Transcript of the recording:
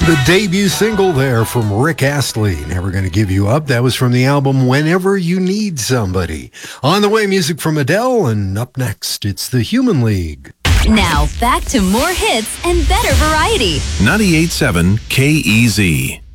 The debut single there from Rick Astley, Never Gonna Give You Up. That was from the album Whenever You Need Somebody. On the way, music from Adele, and up next, it's the Human League. Now, back to more hits and better variety. 98.7 KEZ.